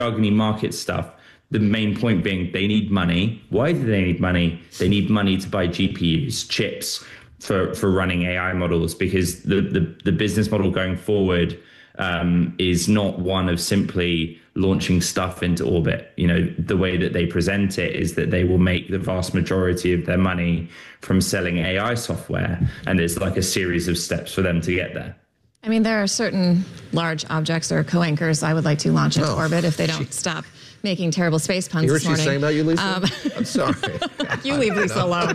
jargony market stuff. The main point being they need money. Why do they need money? They need money to buy GPUs, chips for running AI models, because the business model going forward is not one of simply launching stuff into orbit. You know, the way that they present it is that they will make the vast majority of their money from selling AI software, and there's like a series of steps for them to get there. I mean, there are certain large objects or co-anchors I would like to launch into orbit if they don't stop making terrible space puns this morning. You heard what she's saying about you, Lisa? I'm sorry. You leave Lisa alone.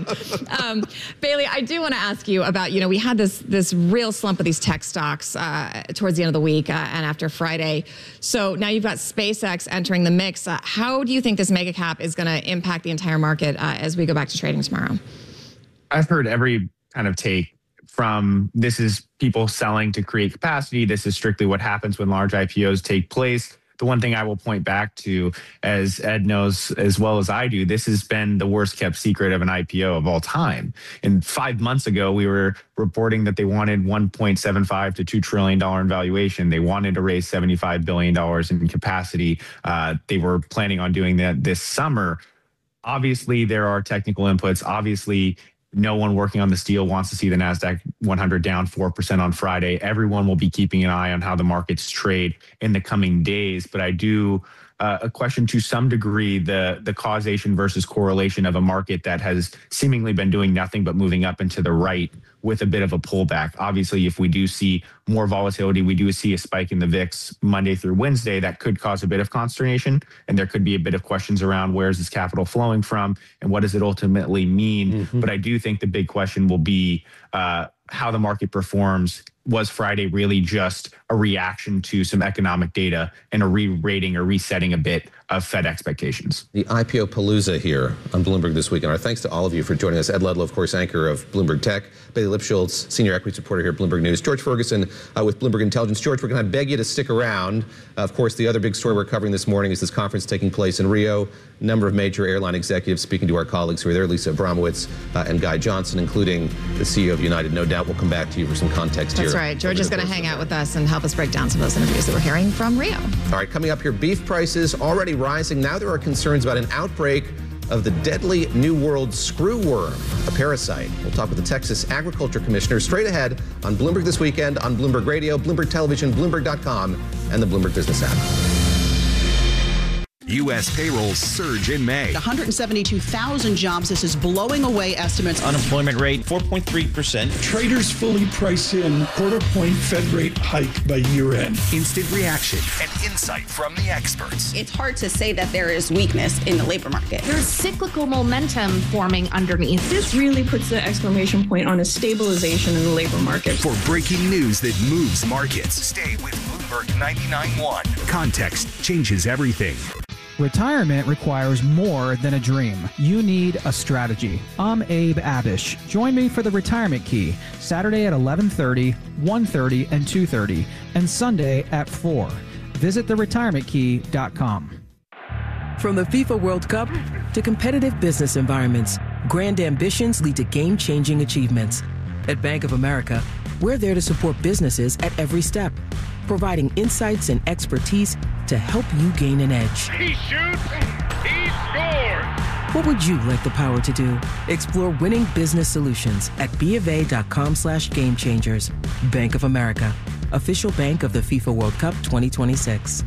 Bailey, I do want to ask you about, you know, we had this real slump of these tech stocks towards the end of the week and after Friday. So now you've got SpaceX entering the mix. How do you think this mega cap is going to impact the entire market as we go back to trading tomorrow? I've heard every kind of take from this is people selling to create capacity. This is strictly what happens when large IPOs take place. The one thing I will point back to, as Ed knows as well as I do, this has been the worst kept secret of an IPO of all time. And 5 months ago, we were reporting that they wanted $1.75 to $2 trillion in valuation. They wanted to raise $75 billion in capacity. They were planning on doing that this summer. Obviously, there are technical inputs. Obviously, no one working on this deal wants to see the NASDAQ 100 down 4% on Friday. Everyone will be keeping an eye on how the markets trade in the coming days. But I do question to some degree the causation versus correlation of a market that has seemingly been doing nothing but moving up and to the right with a bit of a pullback. Obviously, if we do see more volatility, we do see a spike in the VIX Monday through Wednesday, that could cause a bit of consternation. And there could be a bit of questions around where is this capital flowing from and what does it ultimately mean? But I do think the big question will be how the market performs. Was Friday really just a reaction to some economic data and a re-rating or resetting a bit of Fed expectations? The IPO Palooza here on Bloomberg this week. And our thanks to all of you for joining us. Ed Ludlow, of course, anchor of Bloomberg Tech. Bailey Lipschultz, senior equity reporter here at Bloomberg News. George Ferguson with Bloomberg Intelligence. George, we're going to beg you to stick around. Of course, the other big story we're covering this morning is this conference taking place in Rio. A number of major airline executives speaking to our colleagues who are there, Lisa Abramowitz and Guy Johnson, including the CEO of United. No doubt we'll come back to you for some context here. That's right. George is going to hang out with us and help us break down some of those interviews that we're hearing from Rio. All right, coming up here, beef prices already rising. Now there are concerns about an outbreak of the deadly New World screwworm, a parasite. We'll talk with the Texas Agriculture Commissioner straight ahead on Bloomberg This Weekend, on Bloomberg Radio, Bloomberg Television, Bloomberg.com, and the Bloomberg Business app. U.S. payrolls surge in May. 172,000 jobs. This is blowing away estimates. Unemployment rate, 4.3%. Traders fully price in quarter-point Fed rate hike by year-end. Instant reaction and insight from the experts. It's hard to say that there is weakness in the labor market. There's cyclical momentum forming underneath. This really puts the exclamation point on a stabilization in the labor market. For breaking news that moves markets, stay with Bloomberg 99.1. Context changes everything. Retirement requires more than a dream. You need a strategy. I'm Abe Abish. Join me for the Retirement Key, Saturday at 11:30, 1:30, and 2:30, and Sunday at 4. Visit theretirementkey.com. From the FIFA World Cup to competitive business environments, grand ambitions lead to game-changing achievements. At Bank of America, we're there to support businesses at every step, providing insights and expertise to help you gain an edge. He shoots, he scores! What would you like the power to do? Explore winning business solutions at BofA.com/gamechangers. Bank of America, official bank of the FIFA World Cup 2026.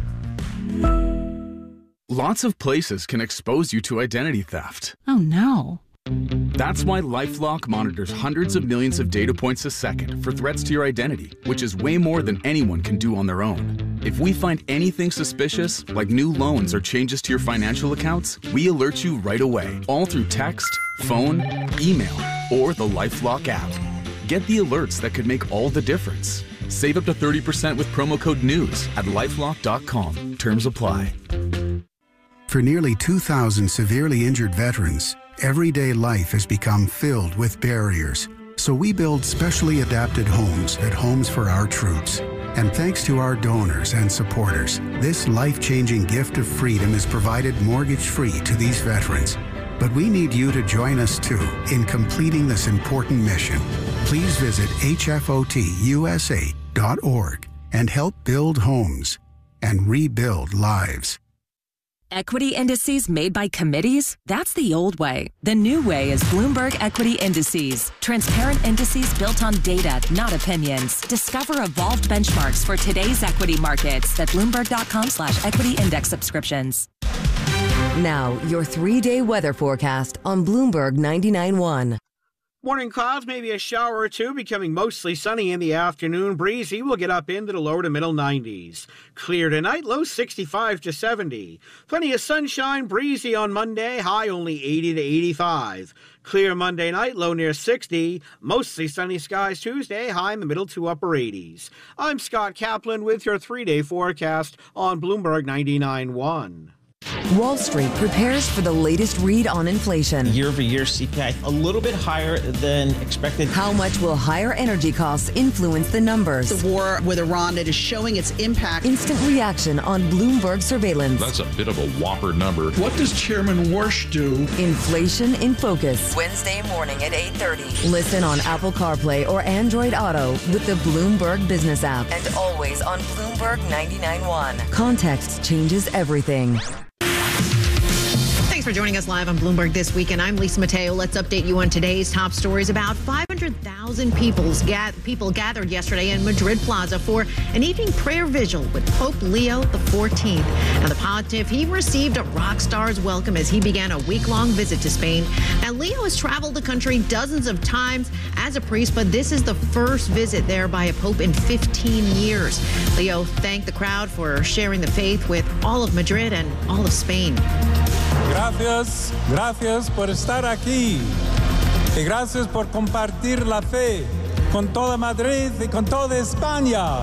Lots of places can expose you to identity theft. Oh no. That's why LifeLock monitors hundreds of millions of data points a second for threats to your identity, which is way more than anyone can do on their own. If we find anything suspicious, like new loans or changes to your financial accounts, we alert you right away, all through text, phone, email, or the LifeLock app. Get the alerts that could make all the difference. Save up to 30% with promo code NEWS at LifeLock.com. Terms apply. For nearly 2,000 severely injured veterans, everyday life has become filled with barriers. So we build specially adapted homes at Homes for Our Troops. And thanks to our donors and supporters, this life-changing gift of freedom is provided mortgage-free to these veterans. But we need you to join us too in completing this important mission. Please visit hfotusa.org and help build homes and rebuild lives. Equity indices made by committees? That's the old way. The new way is Bloomberg Equity Indices. Transparent indices built on data, not opinions. Discover evolved benchmarks for today's equity markets at Bloomberg.com/equity index subscriptions. Now, your 3-day weather forecast on Bloomberg 99.1. Morning clouds, maybe a shower or two, becoming mostly sunny in the afternoon. Breezy will get up into the lower to middle 90s. Clear tonight, low 65 to 70. Plenty of sunshine, breezy on Monday, high only 80 to 85. Clear Monday night, low near 60. Mostly sunny skies Tuesday, high in the middle to upper 80s. I'm Scott Kaplan with your 3-day forecast on Bloomberg 99.1. Wall Street prepares for the latest read on inflation. Year-over-year CPI a little bit higher than expected. How much will higher energy costs influence the numbers? The war with Iran, it is showing its impact. Instant reaction on Bloomberg surveillance. That's a bit of a whopper number. What does Chairman Warsh do? Inflation in Focus. Wednesday morning at 8:30. Listen on Apple CarPlay or Android Auto with the Bloomberg Business app. And always on Bloomberg 99.1. Context changes everything. Thanks for joining us live on Bloomberg This Week, and I'm Lisa Mateo. Let's update you on today's top stories. About 500,000 people gathered yesterday in Madrid Plaza for an evening prayer vigil with Pope Leo XIV. Now, the pontiff, he received a rock star's welcome as he began a week-long visit to Spain. Now, Leo has traveled the country dozens of times as a priest, but this is the first visit there by a pope in 15 years. Leo thanked the crowd for sharing the faith with all of Madrid and all of Spain. Gracias por estar aquí y gracias por compartir la fe con toda Madrid y con toda España.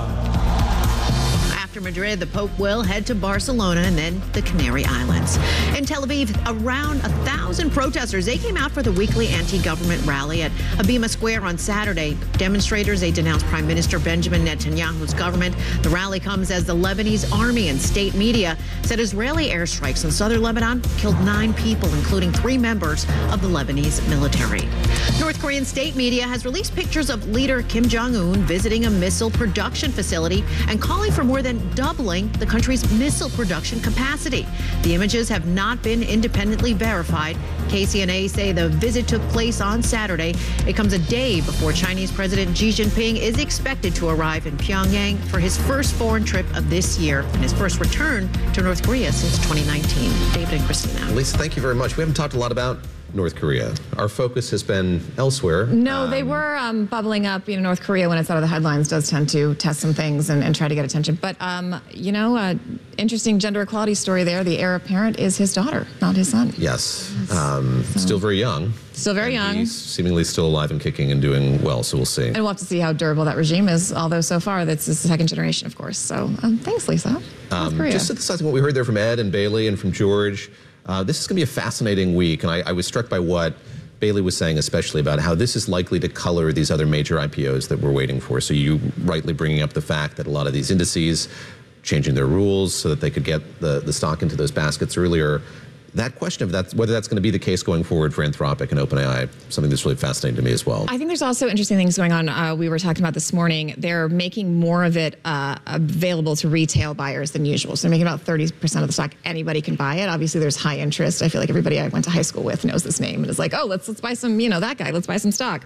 After Madrid, the Pope will head to Barcelona and then the Canary Islands. In Tel Aviv, around 1,000 protesters, they came out for the weekly anti-government rally at Habima Square on Saturday. Demonstrators, they denounced Prime Minister Benjamin Netanyahu's government. The rally comes as the Lebanese army and state media said Israeli airstrikes in southern Lebanon killed 9 people, including 3 members of the Lebanese military. North Korean state media has released pictures of leader Kim Jong-un visiting a missile production facility and calling for more than doubling the country's missile production capacity. The images have not been independently verified. KCNA say the visit took place on Saturday. It comes a day before Chinese President Xi Jinping is expected to arrive in Pyongyang for his first foreign trip of this year and his first return to North Korea since 2019. David and Christina. Lisa, thank you very much. We haven't talked a lot about North Korea. Our focus has been elsewhere. No, they were bubbling up. You know, North Korea, when it's out of the headlines, does tend to test some things and try to get attention. But, interesting gender equality story there. The heir apparent is his daughter, not his son. Yes. Still very young. Still very young. He's seemingly still alive and kicking and doing well, so we'll see. And we'll have to see how durable that regime is, although so far that's the second generation, of course. So thanks, Lisa. Just synthesizing what we heard there from Ed and Bailey and from George, this is going to be a fascinating week, and I was struck by what Bailey was saying, especially about how this is likely to color these other major IPOs that we're waiting for. So you rightly bringing up the fact that a lot of these indices changing their rules so that they could get the stock into those baskets earlier. That question of whether that's going to be the case going forward for Anthropic and OpenAI, something that's really fascinating to me as well. I think there's also interesting things going on. We were talking about this morning. They're making more of it available to retail buyers than usual. So they're making about 30% of the stock. Anybody can buy it. Obviously, there's high interest. I feel like everybody I went to high school with knows this name and is like, oh, let's buy some, that guy. Let's buy some stock.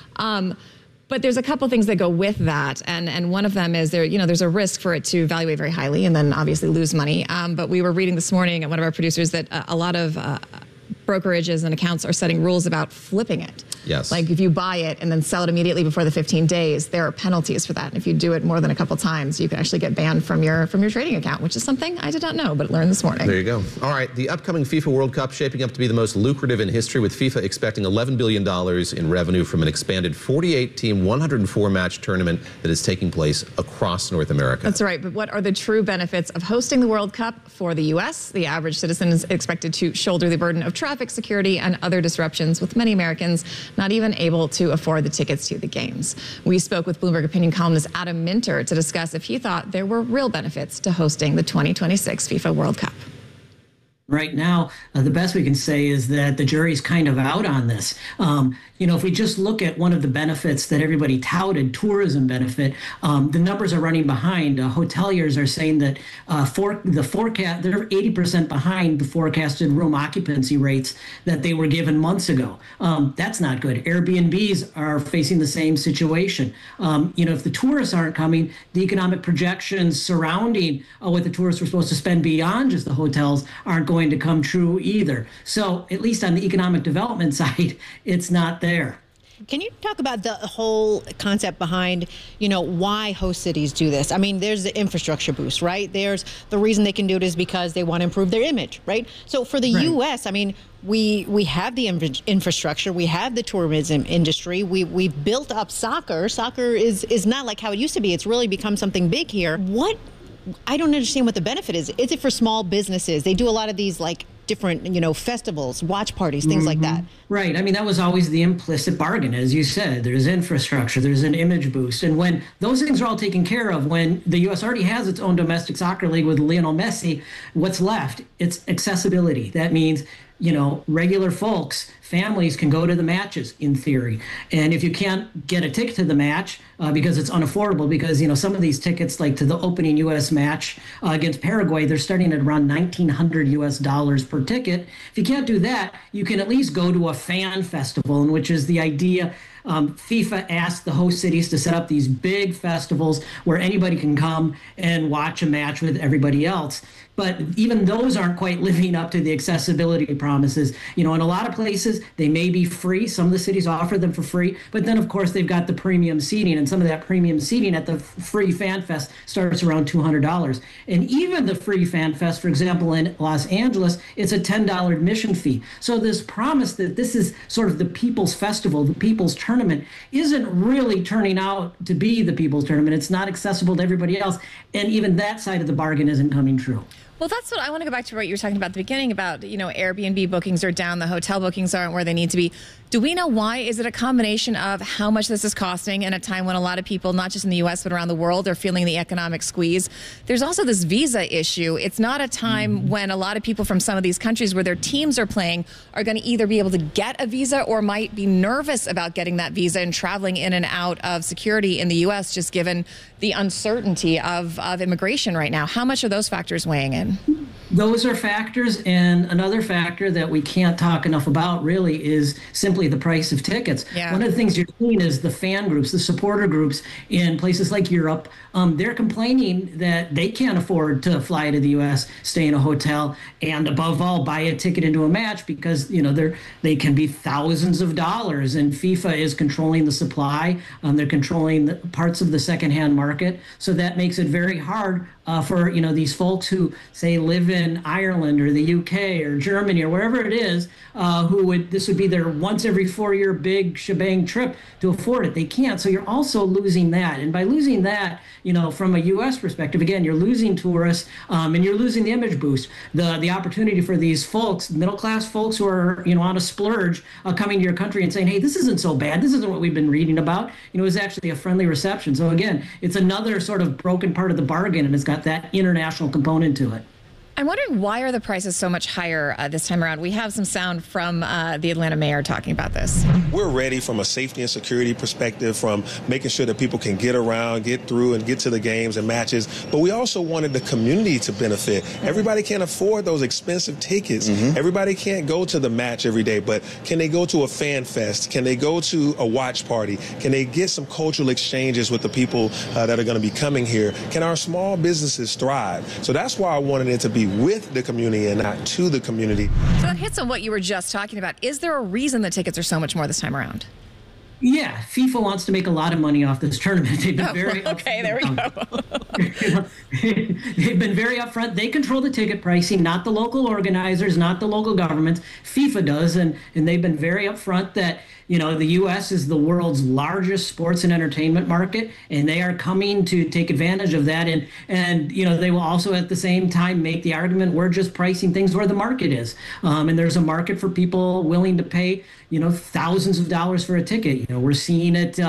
But there's a couple things that go with that, and one of them is there's a risk for it to evaluate very highly and then obviously lose money. But we were reading this morning at one of our producers that a lot of brokerages and accounts are setting rules about flipping it. Yes. Like if you buy it and then sell it immediately before the 15 days, there are penalties for that. And if you do it more than a couple times, you can actually get banned from your trading account, which is something I did not know, but learned this morning. There you go. All right, the upcoming FIFA World Cup shaping up to be the most lucrative in history, with FIFA expecting $11 billion in revenue from an expanded 48-team, 104-match tournament that is taking place across North America. That's right, but what are the true benefits of hosting the World Cup for the U.S.? The average citizen is expected to shoulder the burden of traffic, security, and other disruptions, with many Americans not even able to afford the tickets to the games. We spoke with Bloomberg opinion columnist Adam Minter to discuss if he thought there were real benefits to hosting the 2026 FIFA World Cup. Right now, the best we can say is that the jury's kind of out on this. If we just look at one of the benefits that everybody touted, tourism benefit, the numbers are running behind. Hoteliers are saying that the forecast, they're 80% behind the forecasted room occupancy rates that they were given months ago. That's not good. Airbnbs are facing the same situation. If the tourists aren't coming, the economic projections surrounding what the tourists were supposed to spend beyond just the hotels aren't going to come true either. So at least on the economic development side, it's not there. Can you talk about the whole concept behind, why host cities do this? I mean, there's the infrastructure boost, right? There's the reason they can do it is because they want to improve their image, right? So for the U.S., I mean, we have the infrastructure, we have the tourism industry, we've built up soccer. Soccer is not like how it used to be. It's really become something big here. I don't understand what the benefit is. Is it for small businesses? They do a lot of these different, festivals, watch parties, things like that. Right. I mean, that was always the implicit bargain. As you said, there's infrastructure, there's an image boost. And when those things are all taken care of, when the U.S. already has its own domestic soccer league with Lionel Messi, what's left? It's accessibility. That means, regular folks, families can go to the matches in theory. And if you can't get a ticket to the match because it's unaffordable, because, some of these tickets, like to the opening U.S. match against Paraguay, they're starting at around $1,900 per ticket. If you can't do that, you can at least go to a fan festival, in which is the idea. FIFA asked the host cities to set up these big festivals where anybody can come and watch a match with everybody else. But even those aren't quite living up to the accessibility promises. In a lot of places, they may be free. Some of the cities offer them for free. But then, of course, they've got the premium seating. And some of that premium seating at the free Fan Fest starts around $200. And even the free Fan Fest, for example, in Los Angeles, it's a $10 admission fee. So this promise that this is sort of the people's festival, the people's tournament, isn't really turning out to be the people's tournament. It's not accessible to everybody else. And even that side of the bargain isn't coming true. Well, that's what I want to go back to what you were talking about at the beginning about, Airbnb bookings are down, the hotel bookings aren't where they need to be. Do we know why? Is it a combination of how much this is costing in a time when a lot of people, not just in the U.S., but around the world, are feeling the economic squeeze? There's also this visa issue. It's not a time when a lot of people from some of these countries where their teams are playing are going to either be able to get a visa or might be nervous about getting that visa and traveling in and out of security in the U.S., just given the uncertainty of immigration right now. How much are those factors weighing in? Those are factors, and another factor that we can't talk enough about really is simply the price of tickets. Yeah. One of the things you're seeing is the fan groups, the supporter groups in places like Europe, they're complaining that they can't afford to fly to the U.S., stay in a hotel, and above all, buy a ticket into a match because, they can be thousands of dollars, and FIFA is controlling the supply. They're controlling parts of the secondhand market, so that makes it very hard for these folks who say live in Ireland or the UK or Germany or wherever it is, this would be their once every 4-year big shebang trip to afford it. They can't. So you're also losing that. And by losing that, from a U.S. perspective, again, you're losing tourists and you're losing the image boost, the opportunity for these folks, middle class folks who are, on a splurge coming to your country and saying, hey, this isn't so bad. This isn't what we've been reading about. It was actually a friendly reception. So again, it's another sort of broken part of the bargain, and it's got that international component to it. I'm wondering, why are the prices so much higher this time around? We have some sound from the Atlanta mayor talking about this. We're ready from a safety and security perspective, from making sure that people can get around, get through, and get to the games and matches. But we also wanted the community to benefit. Everybody can't afford those expensive tickets. Everybody can't go to the match every day, but can they go to a fan fest? Can they go to a watch party? Can they get some cultural exchanges with the people that are going to be coming here? Can our small businesses thrive? So that's why I wanted it to be with the community and not to the community. So that hits on what you were just talking about. Is there a reason the tickets are so much more this time around? Yeah, FIFA wants to make a lot of money off this tournament. They've been there we go. They've been very upfront. They control the ticket pricing, not the local organizers, not the local governments. FIFA does, and they've been very upfront that the U.S. is the world's largest sports and entertainment market, and they are coming to take advantage of that. And they will also at the same time make the argument we're just pricing things where the market is. And there's a market for people willing to pay, thousands of dollars for a ticket. We're seeing it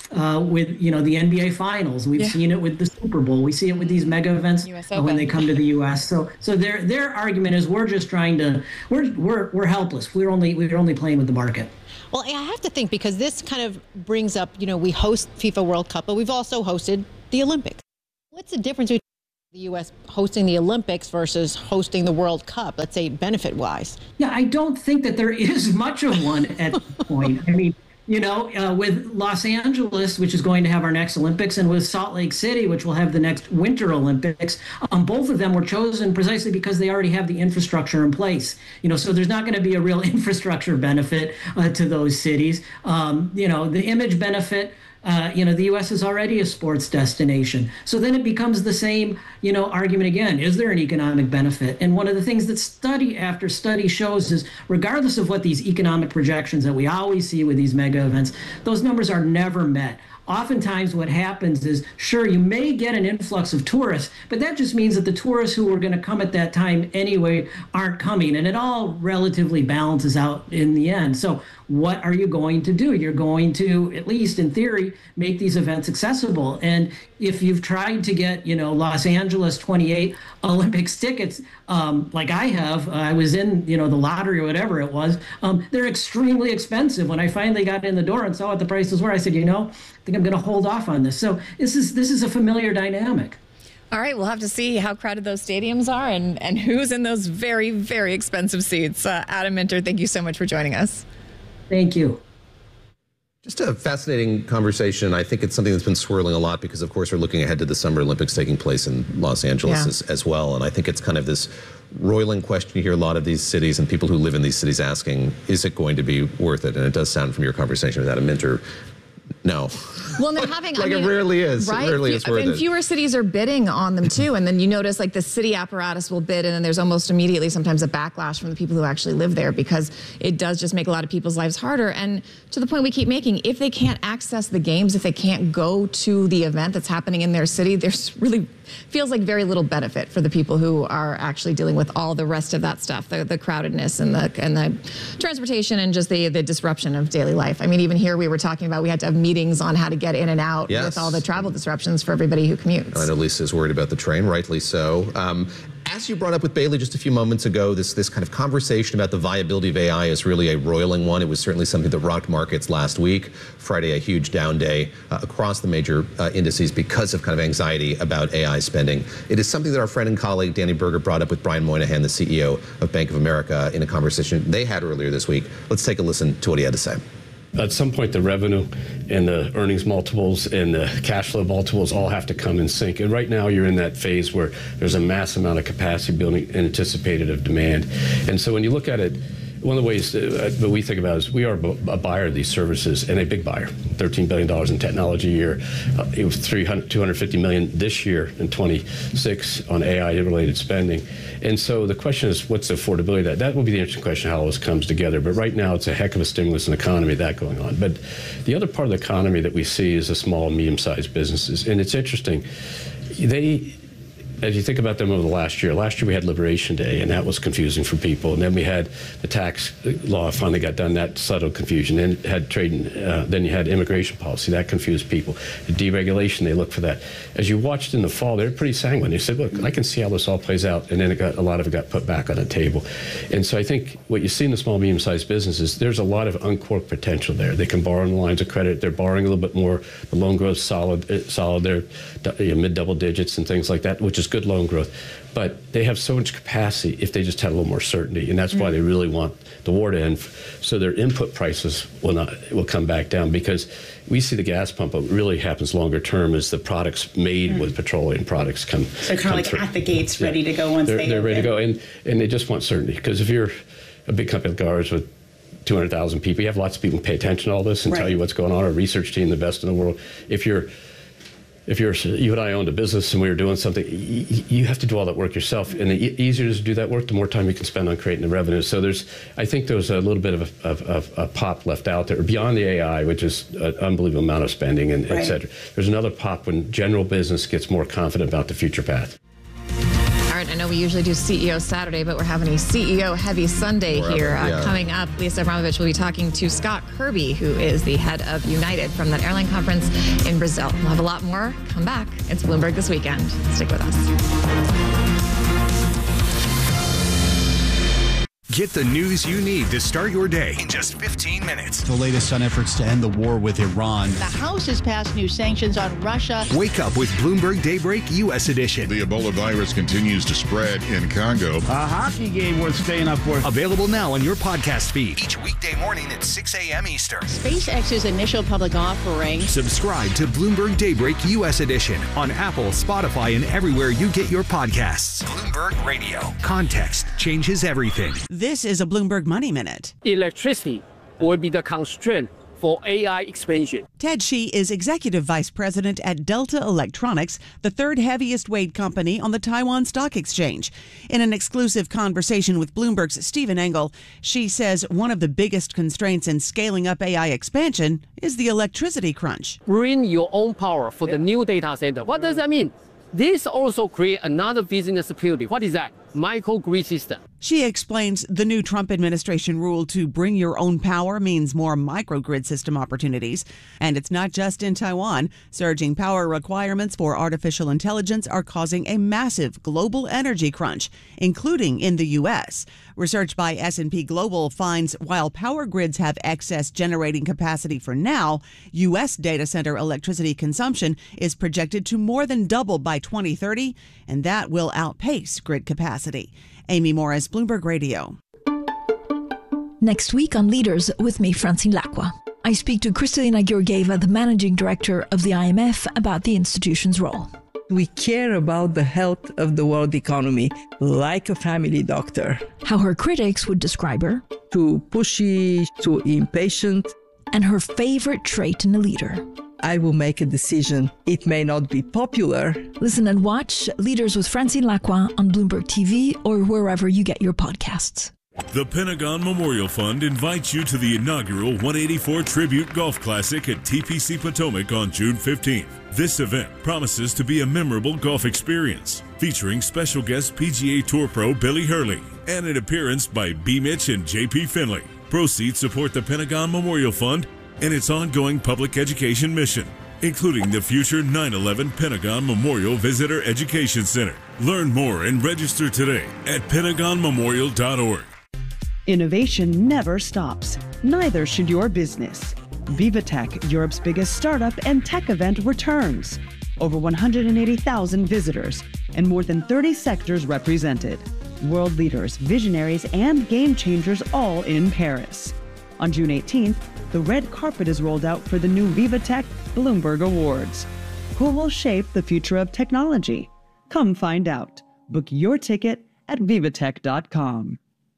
with the NBA Finals. We've seen it with the Super Bowl. We see it with these mega events when they come to the U.S. So their argument is we're just trying to we're helpless. We're only playing with the market. Well, I have to think, because this kind of brings up, we host FIFA World Cup, but we've also hosted the Olympics. What's the difference between the U.S. hosting the Olympics versus hosting the World Cup, let's say benefit-wise? Yeah, I don't think that there is much of one at this point. I mean, with Los Angeles, which is going to have our next Olympics, and with Salt Lake City, which will have the next Winter Olympics, both of them were chosen precisely because they already have the infrastructure in place. So there's not going to be a real infrastructure benefit to those cities. The image benefit. The U.S. is already a sports destination. So then it becomes the same, argument again. Is there an economic benefit? And one of the things that study after study shows is, regardless of what these economic projections that we always see with these mega events, those numbers are never met. Oftentimes what happens is, sure, you may get an influx of tourists, but that just means that the tourists who were going to come at that time anyway aren't coming, and it all relatively balances out in the end. So what are you going to do? You're going to, at least in theory, make these events accessible. And if you've tried to get, Los Angeles 28 Olympics tickets, like I have, I was in, the lottery or whatever it was, they're extremely expensive. When I finally got in the door and saw what the prices were, I said, I think I'm going to hold off on this. So this is a familiar dynamic. All right, we'll have to see how crowded those stadiums are and who's in those very, very expensive seats. Adam Minter, thank you so much for joining us. Thank you. Just a fascinating conversation. I think it's something that's been swirling a lot because, of course, we're looking ahead to the Summer Olympics taking place in Los Angeles as well. And I think it's kind of this roiling question you hear a lot of these cities and people who live in these cities asking, is it going to be worth it? And it does sound from your conversation with Adam Minter, no. Well, and they're having, it rarely is. Right? It rarely is worth it. And fewer cities are bidding on them too. And then you notice the city apparatus will bid, and then there's almost immediately sometimes a backlash from the people who actually live there, because it does just make a lot of people's lives harder. And to the point we keep making, if they can't access the games, if they can't go to the event that's happening in their city, there's really feels like very little benefit for the people who are actually dealing with all the rest of that stuff, the crowdedness and the transportation and just the disruption of daily life. I mean, even here we were talking about we had to have meetings on how to get in and out with all the travel disruptions for everybody who commutes. I know Lisa is worried about the train, rightly so. As you brought up with Bailey just a few moments ago, this kind of conversation about the viability of AI is really a roiling one. It was certainly something that rocked markets last week. Friday, a huge down day across the major indices because of kind of anxiety about AI spending. It is something that our friend and colleague Danny Berger brought up with Brian Moynihan, the CEO of Bank of America, in a conversation they had earlier this week. Let's take a listen to what he had to say. At some point, the revenue and the earnings multiples and the cash flow multiples all have to come in sync. And right now, you're in that phase where there's a mass amount of capacity building anticipated of demand. And so when you look at it, one of the ways that we think about is we are a buyer of these services, and a big buyer. $13 billion in technology a year. It was $250 million this year in 26 on AI-related spending. And so the question is, what's the affordability of that? That will be the interesting question, how all this comes together. But right now, it's a heck of a stimulus in the economy, that going on. But the other part of the economy that we see is the small and medium-sized businesses. And it's interesting. As you think about them over the last year we had Liberation Day, and that was confusing for people. And then we had the tax law finally got done, that settled confusion. Then had trade, then you had immigration policy, that confused people. The deregulation, they looked for that. As you watched in the fall, they were pretty sanguine. They said, look, I can see how this all plays out. And then a lot of it got put back on the table. And so I think what you see in the small, medium-sized businesses, there's a lot of uncorked potential there. They can borrow on the lines of credit. They're borrowing a little bit more. The loan growth solid. They're mid-double digits and things like that, which is good loan growth. But they have so much capacity if they just had a little more certainty, and that's why they really want the war to end, so their input prices will come back down, because we see the gas pump. What really happens longer term is the products made with petroleum products come. So kind of like through. At the gates, ready to go once they're ready to go, and they just want certainty, because if you're a big company like ours with 200,000 people, you have lots of people who pay attention to all this and tell you what's going on. Our research team, the best in the world. If you and I owned a business and we were doing something, you have to do all that work yourself. And the easier it is to do that work, the more time you can spend on creating the revenue. So I think there's a little bit of a pop left out there beyond the AI, which is an unbelievable amount of spending and et cetera. There's another pop when general business gets more confident about the future path. All right, I know know we usually do CEO Saturday, but we're having a CEO heavy Sunday here. Coming up, Lisa Abramovich will be talking to Scott Kirby, who is the head of United from that airline conference in Brazil. We'll have a lot more. Come back. It's Bloomberg This Weekend. Stick with us. Get the news you need to start your day in just 15 minutes. The latest on efforts to end the war with Iran. The House has passed new sanctions on Russia. Wake up with Bloomberg Daybreak U.S. edition. The Ebola virus continues to spread in Congo. A hockey game worth staying up for. Available now on your podcast feed. Each weekday morning at 6 a.m. Eastern. SpaceX's initial public offering. Subscribe to Bloomberg Daybreak U.S. edition on Apple, Spotify, and everywhere you get your podcasts. Bloomberg Radio. Context changes everything. This is a Bloomberg Money Minute. Electricity will be the constraint for AI expansion. Ted Shi is executive vice president at Delta Electronics, the third heaviest weight company on the Taiwan Stock Exchange. In an exclusive conversation with Bloomberg's Stephen Engel, Shi says one of the biggest constraints in scaling up AI expansion is the electricity crunch. Bring your own power for the new data center. What does that mean? This also creates another business opportunity. What is that? Microgrid system. She explains the new Trump administration rule to bring your own power means more microgrid system opportunities. And it's not just in Taiwan. Surging power requirements for artificial intelligence are causing a massive global energy crunch, including in the U.S. Research by S&P Global finds while power grids have excess generating capacity for now, U.S. data center electricity consumption is projected to more than double by 2030, and that will outpace grid capacity. Amy Morris, Bloomberg Radio. Next week on Leaders with me, Francine Lacqua. I speak to Kristalina Georgieva, the managing director of the IMF, about the institution's role. We care about the health of the world economy like a family doctor. How her critics would describe her. Too pushy, too impatient. And her favorite trait in a leader. I will make a decision. It may not be popular. Listen and watch Leaders with Francine Lacqua on Bloomberg TV or wherever you get your podcasts. The Pentagon Memorial Fund invites you to the inaugural 184 Tribute Golf Classic at TPC Potomac on June 15th. This event promises to be a memorable golf experience, featuring special guest PGA Tour pro Billy Hurley and an appearance by B. Mitch and J.P. Finley. Proceeds support the Pentagon Memorial Fund and its ongoing public education mission, including the future 9/11 Pentagon Memorial Visitor Education Center. Learn more and register today at pentagonmemorial.org. Innovation never stops. Neither should your business. VivaTech, Europe's biggest startup and tech event, returns. Over 180,000 visitors and more than 30 sectors represented. World leaders, visionaries, and game changers all in Paris. On June 18th, the red carpet is rolled out for the new VivaTech Bloomberg Awards. Who will shape the future of technology? Come find out. Book your ticket at vivatech.com.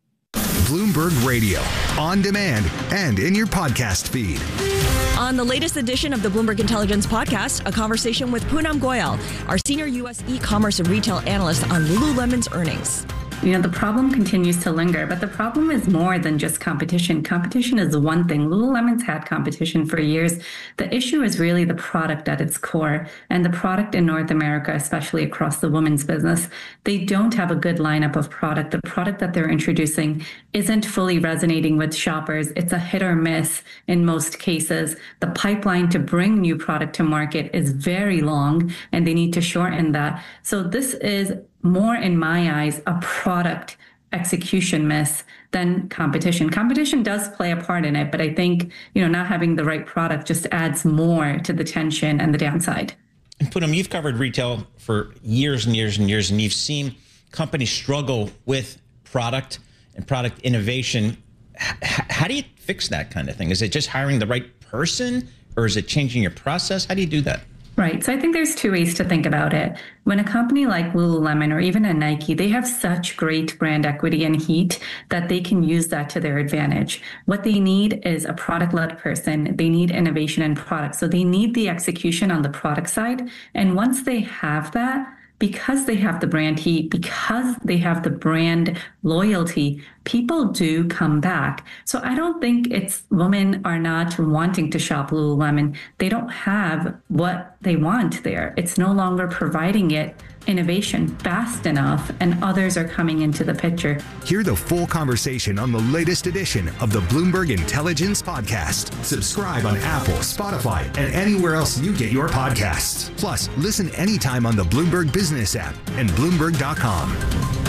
Bloomberg Radio, on demand and in your podcast feed. On the latest edition of the Bloomberg Intelligence Podcast, a conversation with Poonam Goyal, our senior U.S. e-commerce and retail analyst on Lululemon's earnings. You know, the problem continues to linger, but the problem is more than just competition. Competition is one thing. Lululemon's had competition for years. The issue is really the product at its core, and the product in North America, especially across the women's business, they don't have a good lineup of product. The product that they're introducing isn't fully resonating with shoppers. It's a hit or miss in most cases. The pipeline to bring new product to market is very long, and they need to shorten that. So this is more, in my eyes, a product execution miss than competition. Competition does play a part in it, but I think, not having the right product just adds more to the tension and the downside. And Poonam, you've covered retail for years and years and years, and you've seen companies struggle with product and product innovation. How do you fix that kind of thing? Is it just hiring the right person, or is it changing your process? How do you do that? Right. So I think there's two ways to think about it. When a company like Lululemon or even a Nike, they have such great brand equity and heat that they can use that to their advantage. What they need is a product-led person. They need innovation and product. So they need the execution on the product side. And once they have that, because they have the brand heat, because they have the brand loyalty, people do come back. So I don't think it's women are not wanting to shop Lululemon. They don't have what they want there. It's no longer providing it innovation fast enough, and others are coming into the picture. Hear the full conversation on the latest edition of the Bloomberg Intelligence Podcast. Subscribe on Apple, Spotify, and anywhere else you get your podcasts. Plus, listen anytime on the Bloomberg Business app and Bloomberg.com.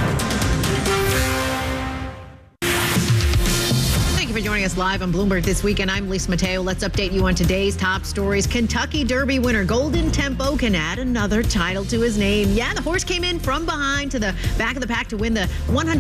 For joining us live on Bloomberg This Weekend. I'm Lisa Mateo. Let's update you on today's top stories. Kentucky Derby winner Golden Tempo can add another title to his name. Yeah, the horse came in from behind to the back of the pack to win the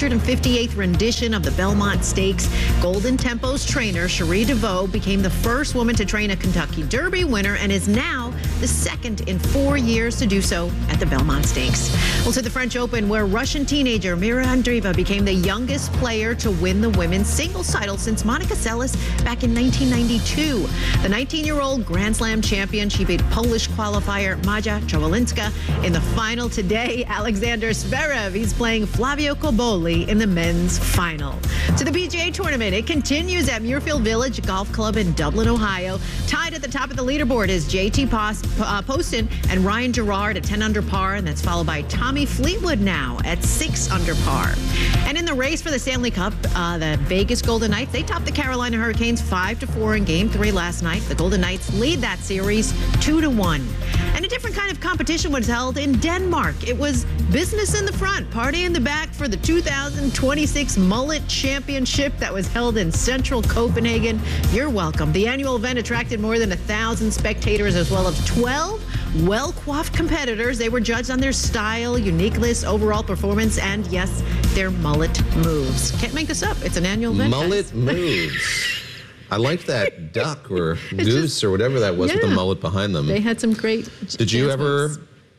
158th rendition of the Belmont Stakes. Golden Tempo's trainer, Cherie DeVoe, became the first woman to train a Kentucky Derby winner and is now the second in 4 years to do so at the Belmont Stakes. Well, to the French Open, where Russian teenager Mira Andreeva became the youngest player to win the women's singles title since Monica Seles back in 1992. The 19-year-old Grand Slam champion, she beat Polish qualifier Maja Czawlinska in the final today. Alexander Zverev, he's playing Flavio Cobolli in the men's final. To the PGA Tournament, it continues at Muirfield Village Golf Club in Dublin, Ohio. Tied at the top of the leaderboard is JT Poston and Ryan Gerard at 10 under par, and that's followed by Tommy Fleetwood now at 6 under par. And in the race for the Stanley Cup, the Vegas Golden Knights, they topped the Carolina Hurricanes 5-4 in Game 3 last night. The Golden Knights lead that series 2-1. And a different kind of competition was held in Denmark. It was business in the front, party in the back for the 2026 Mullet Championship that was held in central Copenhagen. You're welcome. The annual event attracted more than 1,000 spectators as well as 12 well-coiffed competitors. They were judged on their style, uniqueness, overall performance, and yes, their mullet moves. Can't make this up. It's an annual event. Mullet moves. I liked that duck or goose or whatever that was with the mullet behind them. They had some great Did you ever,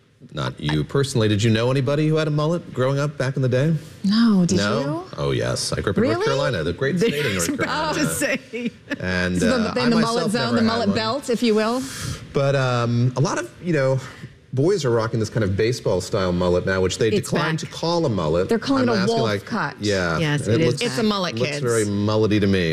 not you personally, did you know anybody who had a mullet growing up back in the day? No, did you? Oh, yes. I grew up in North Carolina, the great state of North Carolina. To say. And so in the mullet zone, the mullet belt, if you will. But a lot of, boys are rocking this kind of baseball-style mullet now, which they decline to call a mullet. They're calling it a wolf cut. Yeah. Yes, it is. It's a mullet, kids. It looks very mullety to me.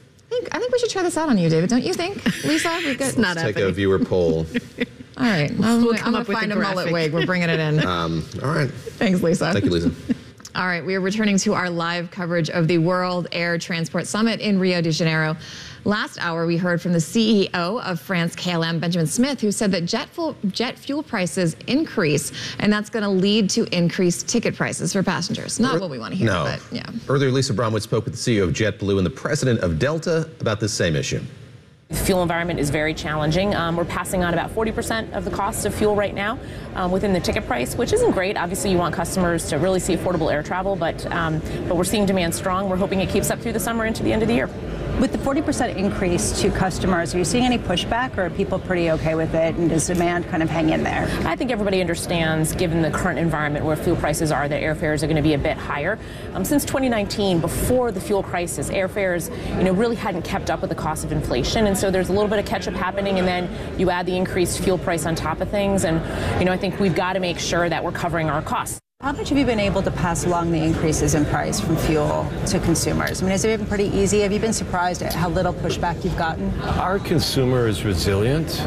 I think we should try this out on you, David. Don't you think, Lisa? We've got Let's take a viewer poll. All right. I'm going to find a mullet wig. We're bringing it in. All right. Thanks, Lisa. Thank you, Lisa. All right. We are returning to our live coverage of the World Air Transport Summit in Rio de Janeiro. Last hour, we heard from the CEO of France KLM, Benjamin Smith, who said that jet fuel prices increase, and that's going to lead to increased ticket prices for passengers. Not what we want to hear, but yeah. Earlier, Lisa Bromwich spoke with the CEO of JetBlue and the president of Delta about this same issue. The fuel environment is very challenging. We're passing on about 40% of the cost of fuel right now within the ticket price, which isn't great. Obviously, you want customers to really see affordable air travel, but we're seeing demand strong. We're hoping it keeps up through the summer into the end of the year. With the 40% increase to customers, are you seeing any pushback, or are people pretty okay with it, and does demand kind of hang in there? I think everybody understands, given the current environment where fuel prices are, that airfares are going to be a bit higher. Since 2019, before the fuel crisis, airfares, really hadn't kept up with the cost of inflation, and so there's a little bit of catch-up happening, and then you add the increased fuel price on top of things, and I think we've got to make sure that we're covering our costs. How much have you been able to pass along the increases in price from fuel to consumers? I mean, has it been pretty easy? Have you been surprised at how little pushback you've gotten? Our consumer is resilient.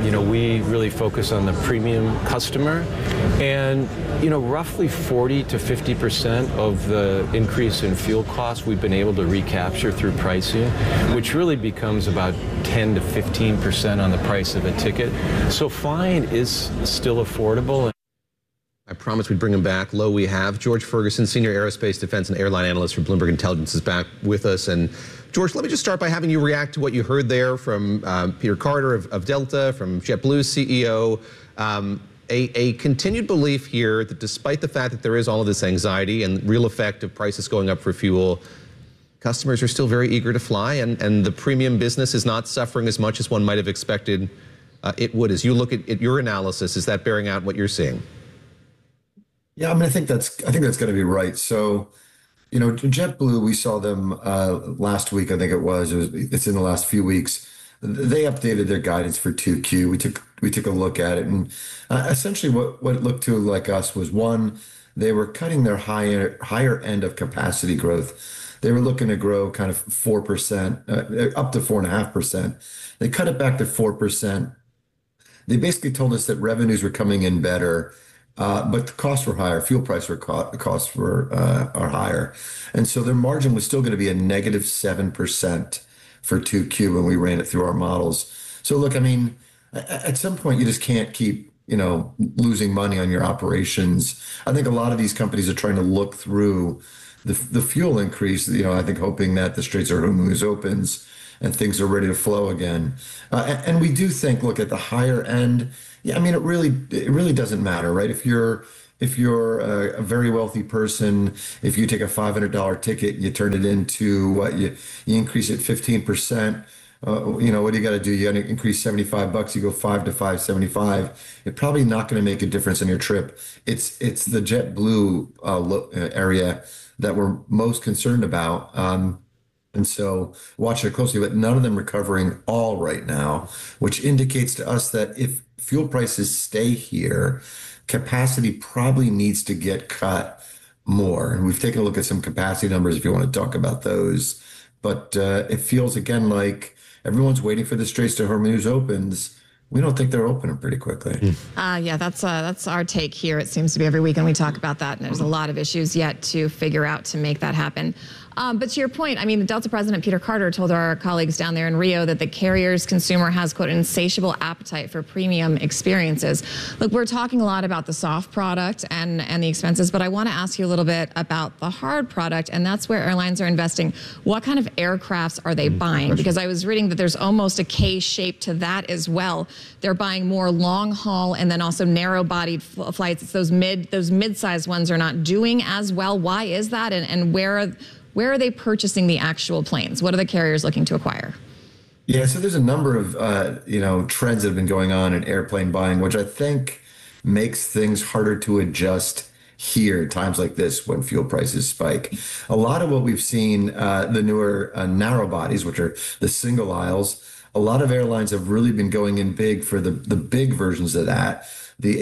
We really focus on the premium customer. And, roughly 40 to 50% of the increase in fuel costs we've been able to recapture through pricing, which really becomes about 10 to 15% on the price of a ticket. So flying is still affordable. I promised we'd bring him back. Lo, we have. George Ferguson, Senior Aerospace, Defense, and Airline Analyst for Bloomberg Intelligence, is back with us. And George, let me just start by having you react to what you heard there from Peter Carter of Delta, from JetBlue's CEO. A continued belief here that despite the fact that there is all of this anxiety and real effect of prices going up for fuel, customers are still very eager to fly, and the premium business is not suffering as much as one might have expected it would. As you look at your analysis, is that bearing out what you're seeing? Yeah, I think that's going to be right. So, JetBlue, we saw them last week. I think it's in the last few weeks. They updated their guidance for 2Q. We took a look at it, and essentially what it looked to like us was, one, they were cutting their higher end of capacity growth. They were looking to grow kind of 4%, up to 4.5%. They cut it back to 4%. they basically told us that revenues were coming in better, but the costs were higher. Fuel price costs are higher. And so their margin was still going to be a negative 7% for 2Q when we ran it through our models. So look, I mean, at some point you just can't keep, losing money on your operations. I think a lot of these companies are trying to look through the fuel increase, I think hoping that the Straits of Hormuz opens and things are ready to flow again. And we do think, look, at the higher end, yeah, I mean, it really doesn't matter, right? If you're a very wealthy person, if you take a $500 ticket, you turn it into what you increase it 15%. What do you got to do? You got to increase $75. You go $5 to $5.75. It's probably not going to make a difference in your trip. It's the JetBlue area that we're most concerned about. And so watch it closely, but none of them recovering all right now, which indicates to us that if fuel prices stay here, capacity probably needs to get cut more. And we've taken a look at some capacity numbers if you want to talk about those. But it feels again like everyone's waiting for the Straits of Hormuz opens. We don't think they're opening pretty quickly. Yeah, that's our take here. It seems to be every weekend we talk about that, and there's a lot of issues yet to figure out to make that happen. But to your point, I mean, the Delta president, Peter Carter, told our colleagues down there in Rio that the carrier's consumer has, quote, insatiable appetite for premium experiences. Look, we're talking a lot about the soft product and the expenses, but I want to ask you a little bit about the hard product, and that's where airlines are investing. What kind of aircrafts are they buying? Because I was reading that there's almost a K shape to that as well. They're buying more long haul and then also narrow-bodied flights. It's those mid-sized ones are not doing as well. Why is that, and where are they purchasing the actual planes? What are the carriers looking to acquire? Yeah, so there's a number of trends that have been going on in airplane buying, which I think makes things harder to adjust here at times like this when fuel prices spike. A lot of what we've seen, the newer narrow bodies, which are the single aisles, a lot of airlines have really been going in big for the big versions of that. The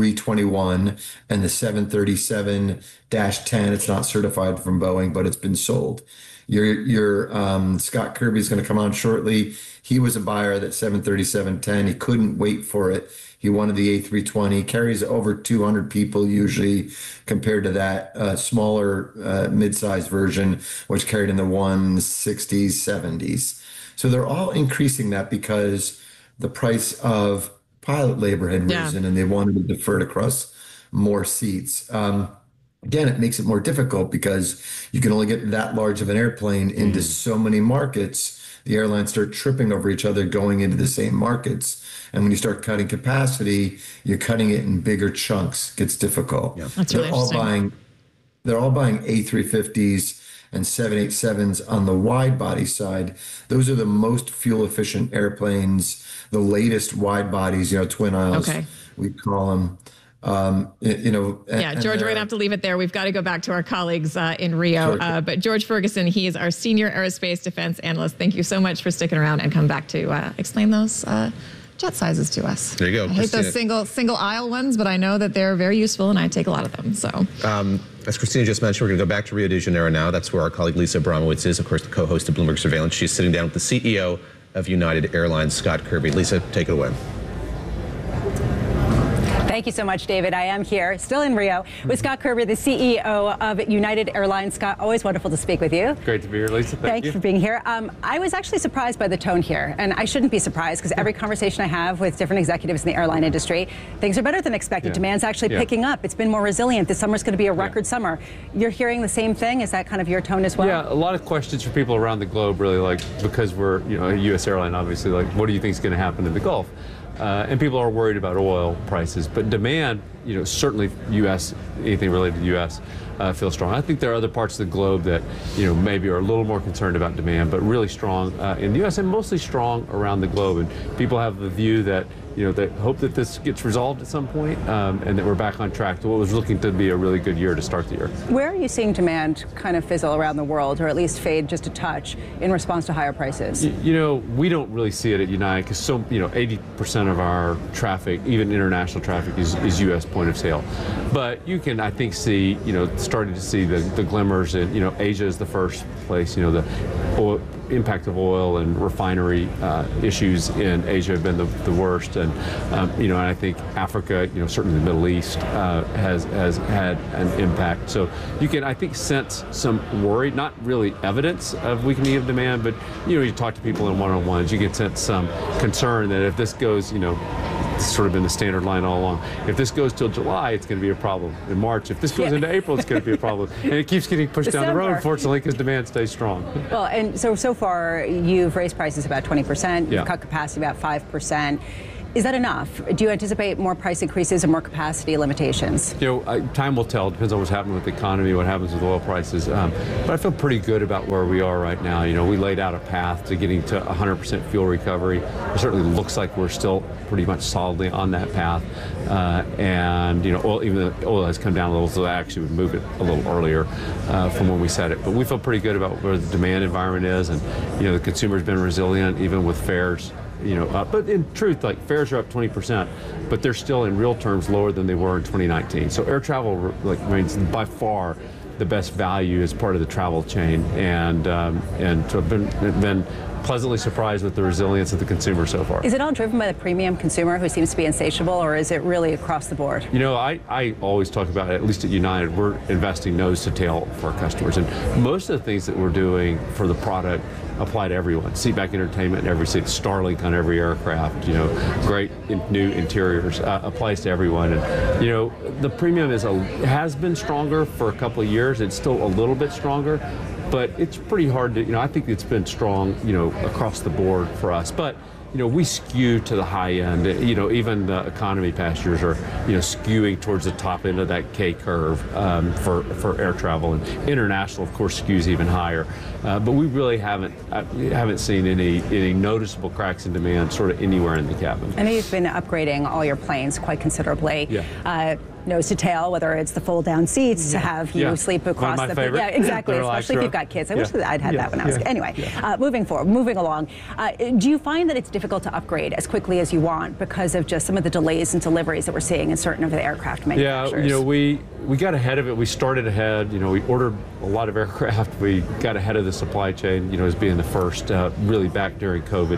A321 and the 737-10. It's not certified from Boeing, but it's been sold. Your Scott Kirby is going to come on shortly. He was a buyer of that 737-10. He couldn't wait for it. He wanted the A320. Carries over 200 people usually, compared to that smaller mid-sized version, which carried in the 160s, 70s. So they're all increasing that because the price of pilot labor had risen and they wanted to defer it across more seats. Again, it makes it more difficult because you can only get that large of an airplane into so many markets. The airlines start tripping over each other going into the same markets. And when you start cutting capacity, you're cutting it in bigger chunks. It gets difficult. Yeah. That's really interesting. They're all buying A350s and 787s on the wide body side. Those are the most fuel efficient airplanes, the latest wide bodies, twin aisles, we call them. George, we're going to have to leave it there. We've got to go back to our colleagues in Rio. But George Ferguson, he is our senior aerospace defense analyst. Thank you so much for sticking around and come back to explain those jet sizes to us. There you go. I hate those single aisle ones, but I know that they're very useful and I take a lot of them. So, as Christina just mentioned, we're going to go back to Rio de Janeiro now. That's where our colleague Lisa Abramowitz is, of course, the co-host of Bloomberg Surveillance. She's sitting down with the CEO of United Airlines, Scott Kirby. Lisa, take it away. Thank you so much, David. I am here, still in Rio, with Scott Kirby, the CEO of United Airlines. Scott, always wonderful to speak with you. Great to be here, Lisa. Thank you for being here. I was actually surprised by the tone here, and I shouldn't be surprised because every conversation I have with different executives in the airline industry, things are better than expected. Demand's actually picking up. It's been more resilient. This summer's going to be a record summer. You're hearing the same thing? Is that kind of your tone as well? Yeah, a lot of questions for people around the globe, really, because we're a U.S. airline, obviously, what do you think is going to happen in the Gulf? And people are worried about oil prices, but demand, certainly U.S., anything related to the U.S., feels strong. I think there are other parts of the globe that, maybe are a little more concerned about demand, but really strong in the U.S. and mostly strong around the globe. And people have the view that, they hope that this gets resolved at some point and that we're back on track to what was looking to be a really good year to start the year. Where are you seeing demand kind of fizzle around the world, or at least fade just a touch in response to higher prices? We don't really see it at United because 80% of our traffic, even international traffic, is U.S. point of sale. But you can, I think, see, starting to see the glimmers in, Asia is the first place, the impact of oil and refinery issues in Asia have been the worst. And and I think Africa, certainly the Middle East, has had an impact. So you can, I think, sense some worry, not really evidence of weakening of demand, but you talk to people in one-on-ones, you can sense some concern that if this goes, it's sort of been the standard line all along. If this goes till July, it's going to be a problem. In March, if this goes into April, it's going to be a problem. And it keeps getting pushed down the road, unfortunately, because demand stays strong. Well, and so far, you've raised prices about 20%. You've cut capacity about 5%. Is that enough? Do you anticipate more price increases and more capacity limitations? Time will tell. It depends on what's happening with the economy, what happens with oil prices. But I feel pretty good about where we are right now. We laid out a path to getting to 100% fuel recovery. It certainly looks like we're still pretty much solidly on that path. Oil, even though oil has come down a little, so I actually would move it a little earlier from when we set it. But we feel pretty good about where the demand environment is, and the consumer's been resilient even with fares. But in truth, fares are up 20%, but they're still in real terms lower than they were in 2019. So air travel remains by far the best value as part of the travel chain, and to have been pleasantly surprised with the resilience of the consumer so far. Is it all driven by the premium consumer who seems to be insatiable, or is it really across the board? I always talk about, at least at United, we're investing nose to tail for our customers, and most of the things that we're doing for the product apply to everyone. Seatback entertainment in every seat, Starlink on every aircraft, great new interiors, applies to everyone. And the premium has been stronger for a couple of years. It's still a little bit stronger, but it's pretty hard to, I think it's been strong, across the board for us. But we skew to the high end. Even the economy passengers are, skewing towards the top end of that K curve for air travel, and international, of course, skews even higher. But we really haven't seen any noticeable cracks in demand sort of anywhere in the cabin. I know you've been upgrading all your planes quite considerably. Yeah. Nose to tail, whether it's the fold-down seats to have you sleep across One of my the favorite. Yeah, exactly. Especially if you've got kids. I wish that I'd had that when I was a kid. Anyway, moving along. Do you find that it's difficult to upgrade as quickly as you want because of just some of the delays and deliveries that we're seeing in certain of the aircraft manufacturers? Yeah, we got ahead of it. We started ahead. We ordered a lot of aircraft. We got ahead of the supply chain. As being the first, really back during COVID.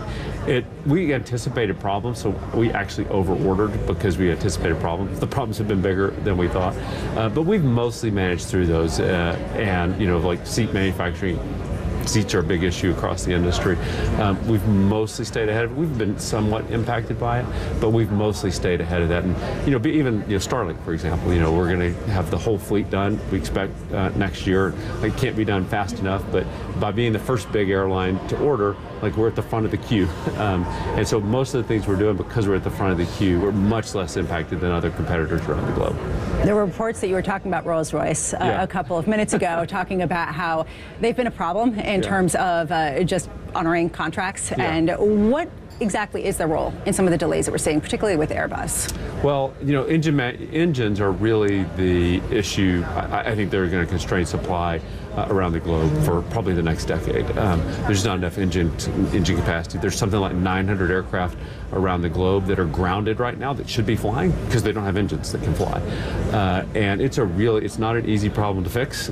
We anticipated problems, so we actually over-ordered because we anticipated problems. The problems have been bigger than we thought, but we've mostly managed through those. And seat manufacturing, seats are a big issue across the industry. We've mostly stayed ahead of it. We've been somewhat impacted by it, but we've mostly stayed ahead of that. And even Starlink, for example, we're going to have the whole fleet done. We expect next year. It can't be done fast enough, but by being the first big airline to order, we're at the front of the queue. And so most of the things we're doing, because we're at the front of the queue, we're much less impacted than other competitors around the globe. There were reports that you were talking about Rolls-Royce a couple of minutes ago, talking about how they've been a problem in terms of just honoring contracts. And what exactly is their role in some of the delays that we're seeing, particularly with Airbus? Well, engines are really the issue. I think they're going to constrain supply around the globe for probably the next decade. There's not enough engine capacity. There's something like 900 aircraft around the globe that are grounded right now that should be flying because they don't have engines that can fly. And it's not an easy problem to fix,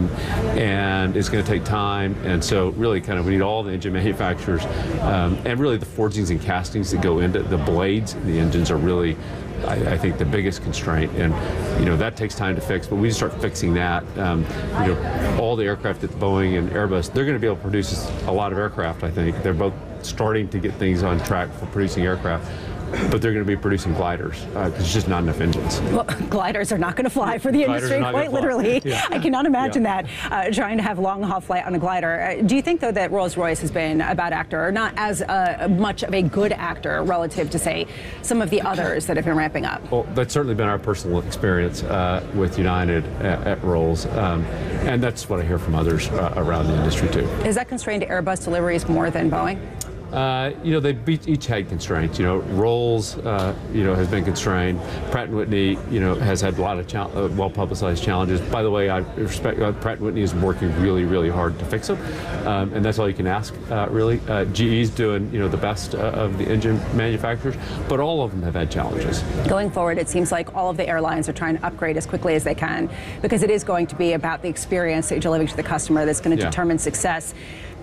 and it's going to take time. And so really we need all the engine manufacturers, and really the forgings and castings that go into the blades in the engines are really, I think, the biggest constraint, and that takes time to fix. But we just start fixing that. All the aircraft at Boeing and Airbus, they're going to be able to produce a lot of aircraft. I think they're both starting to get things on track for producing aircraft. But they're going to be producing gliders because there's just not enough engines. Well, gliders are not going to fly for the industry, quite literally. Yeah. I cannot imagine that, trying to have long-haul flight on a glider. Do you think, though, that Rolls-Royce has been a bad actor, or not as much of a good actor relative to, say, some of the others that have been ramping up? Well, that's certainly been our personal experience with United at Rolls, and that's what I hear from others around the industry, too. Is that constrained to Airbus deliveries more than Boeing? They each had constraints. Rolls, has been constrained. Pratt & Whitney, has had a lot of well-publicized challenges. By the way, I respect Pratt & Whitney is working really, really hard to fix them, and that's all you can ask, really. GE's doing, the best of the engine manufacturers, but all of them have had challenges. Going forward, it seems like all of the airlines are trying to upgrade as quickly as they can because it is going to be about the experience that you're delivering to the customer that's going to determine success.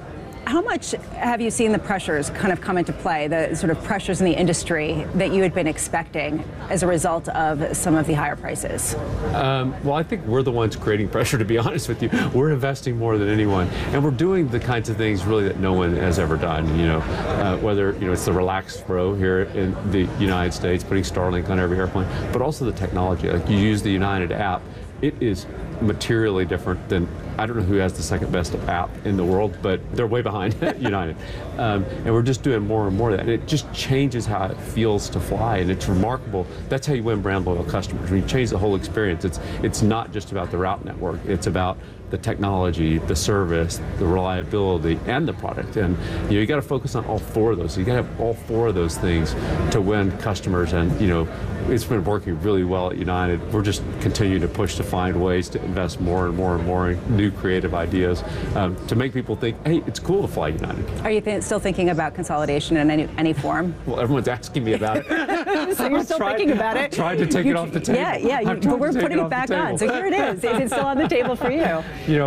How much have you seen the pressures kind of come into play, the sort of pressures in the industry that you had been expecting as a result of some of the higher prices? Well, I think we're the ones creating pressure, to be honest with you. We're investing more than anyone, and we're doing the kinds of things really that no one has ever done. Whether it's the Relax Pro here in the United States, putting Starlink on every airplane, but also the technology. Like, you use the United app, it is materially different than, I don't know who has the second best app in the world, but they're way behind United. And we're just doing more and more of that. And it just changes how it feels to fly, and it's remarkable. That's how you win brand loyal customers. When you change the whole experience, it's not just about the route network. It's about the technology, the service, the reliability, and the product. And you got to focus on all four of those. You got to have all four of those things to win customers. And it's been working really well at United. We're just continuing to push to find ways to invest more and more and more in new creative ideas to make people think, hey, it's cool to fly United. Are you still thinking about consolidation in any form? Well, everyone's asking me about it. So you're still thinking about it? Tried to take it off the table. Yeah, but we're putting it back on. So here it is. Is it still on the table for you?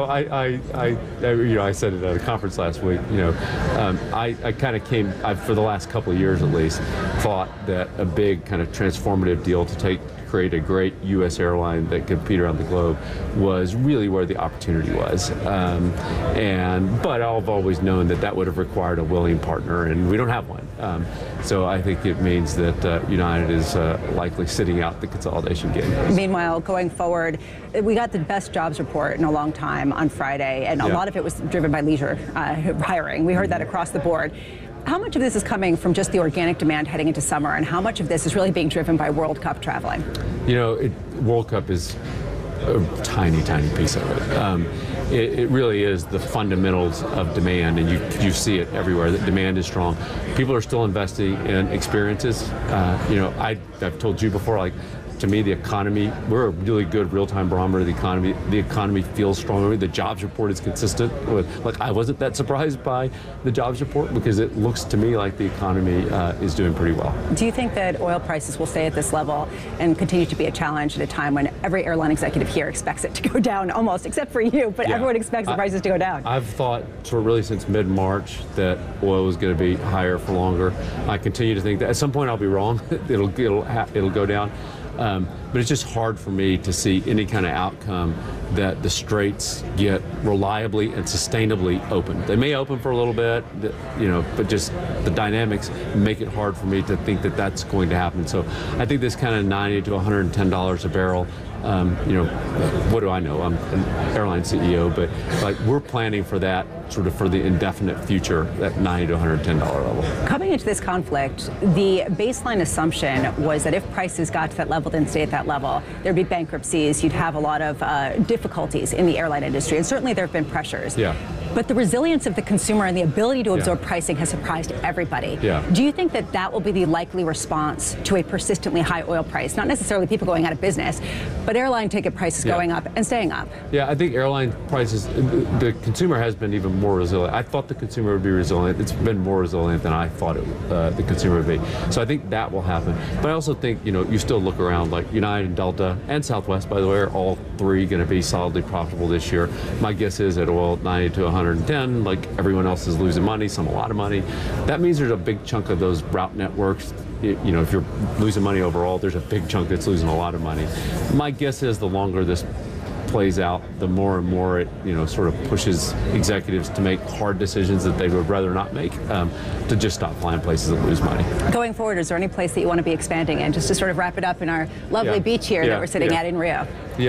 I said it at a conference last week. I kind of for the last couple of years at least, thought that a big kind of transformative deal to create a great U.S. airline that could compete around the globe was really where the opportunity was. But I've always known that would have required a willing partner, and we don't have one. So I think it means that United is likely sitting out the consolidation game. Meanwhile, going forward, we got the best jobs report in a long time on Friday, and a lot of it was driven by leisure hiring. We heard that across the board. How much of this is coming from just the organic demand heading into summer, and how much of this is really being driven by World Cup traveling? World Cup is a tiny, tiny piece of it. It really is the fundamentals of demand, and you see it everywhere, that demand is strong. People are still investing in experiences. I've told you before, to me, the economy, we're a really good real-time barometer of the economy. The economy feels strong. The jobs report is consistent with, I wasn't that surprised by the jobs report because it looks to me like the economy is doing pretty well. Do you think that oil prices will stay at this level and continue to be a challenge at a time when every airline executive here expects it to go down, almost, except for you, but everyone expects the prices to go down? I've thought really since mid-March that oil was going to be higher for longer. I continue to think that at some point I'll be wrong. It'll go down. But it's just hard for me to see any kind of outcome that the straits get reliably and sustainably open. They may open for a little bit, but just the dynamics make it hard for me to think that that's going to happen. So I think this kind of $90 to $110 a barrel, what do I know? I'm an airline CEO, but we're planning for that sort of for the indefinite future, that $90 to $110 level. Coming into this conflict, the baseline assumption was that if prices got to that level, didn't stay at that level, there'd be bankruptcies, you'd have a lot of difficulties in the airline industry, and certainly there have been pressures. Yeah. But the resilience of the consumer and the ability to absorb pricing has surprised everybody. Yeah. Do you think that will be the likely response to a persistently high oil price? Not necessarily people going out of business, but airline ticket prices going up and staying up. Yeah, I think airline prices, the consumer has been even more resilient. I thought the consumer would be resilient. It's been more resilient than I thought the consumer would be. So I think that will happen. But I also think, you still look around like United and Delta and Southwest, by the way, are all three going to be solidly profitable this year. My guess is at oil 90 to 110, like everyone else is losing money, some a lot of money. That means there's a big chunk of those route networks. If you're losing money overall, there's a big chunk that's losing a lot of money. My guess is the longer this plays out, the more and more it sort of pushes executives to make hard decisions that they would rather not make, to just stop flying places that lose money. Going forward, is there any place that you want to be expanding in? Just to sort of wrap it up in our lovely beach here that we're sitting at in Rio. We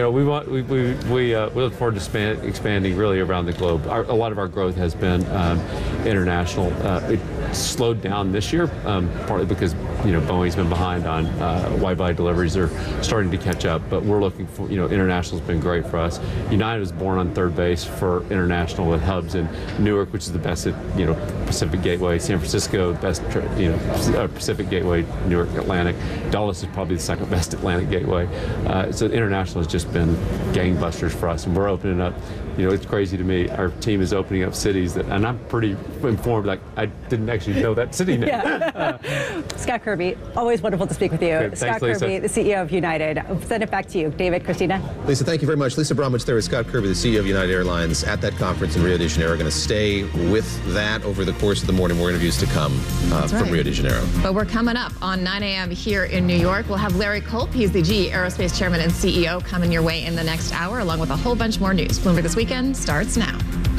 look forward to expanding really around the globe. A lot of our growth has been international. It slowed down this year, partly because Boeing's been behind on wide-body deliveries. They're starting to catch up, but we're looking for international's been great for us. United was born on third base for international with hubs in Newark, which is the best at Pacific Gateway, San Francisco, best Pacific Gateway, Newark Atlantic. Dulles is probably the second best Atlantic Gateway. So international has just been gangbusters for us, and we're opening up it's crazy to me. Our team is opening up cities and I'm pretty informed. Like, I didn't actually know that city name. Scott Kirby, always wonderful to speak with you. Good. Scott Thanks, Kirby, the CEO of United. I'll send it back to you. David, Christina. Lisa, thank you very much. Lisa Bromwich there with Scott Kirby, the CEO of United Airlines, at that conference in Rio de Janeiro. Going to stay with that over the course of the morning. More interviews to come from Rio de Janeiro. But we're coming up on 9 a.m. here in New York. We'll have Larry Culp. He's the GE Aerospace Chairman and CEO coming your way in the next hour, along with a whole bunch more news. Bloomberg This Weekend starts now.